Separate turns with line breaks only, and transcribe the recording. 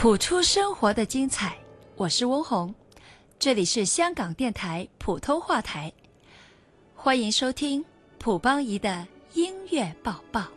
谱出生活的精彩，我是翁虹，这里是香港电台普通话台，欢迎收听蒲邦仪的音乐报报。